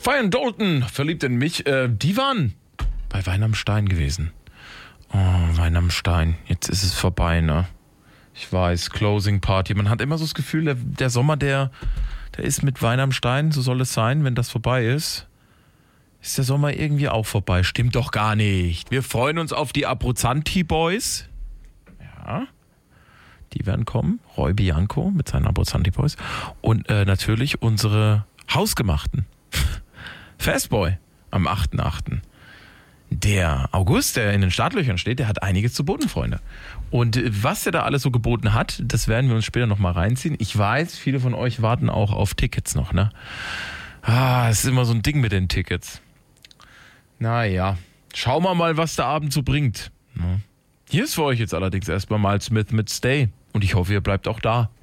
Feiern Dalton, verliebt in mich, die waren bei Wein am Stein gewesen. Oh, Wein am Stein, jetzt ist es vorbei, ne? Ich weiß, Closing Party. Man hat immer so das Gefühl, der Sommer, der ist mit Wein am Stein, so soll es sein, wenn das vorbei ist der Sommer irgendwie auch vorbei. Stimmt doch gar nicht. Wir freuen uns auf die Abruzzanti Boys. Ja, die werden kommen. Roy Bianco mit seinen Abruzzanti Boys. Und natürlich unsere Hausgemachten. Fastboy am 8.8. Der August, der in den Startlöchern steht, der hat einiges zu boten, Freunde. Und was der da alles so geboten hat, das werden wir uns später nochmal reinziehen. Ich weiß, viele von euch warten auch auf Tickets noch, ne? Es ist immer so ein Ding mit den Tickets. Naja, schauen wir mal, was der Abend so bringt. Hier ist für euch jetzt allerdings erstmal mal Smith mit Stay. Und ich hoffe, ihr bleibt auch da.